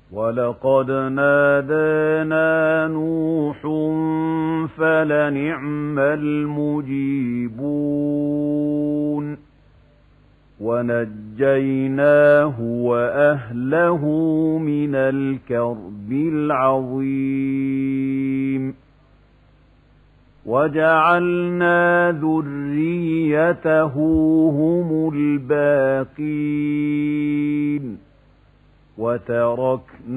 وَلَقَدْ نَادَانَا نُوحٌ فَلَنِعْمَ الْمُجِيبُونَ وَنَجَّيْنَاهُ وَأَهْلَهُ مِنَ الْكَرْبِ الْعَظِيمِ وَجَعَلْنَا ذُرِّيَّتَهُ هُمُ الْبَاقِينَ وَتَرَكْنَا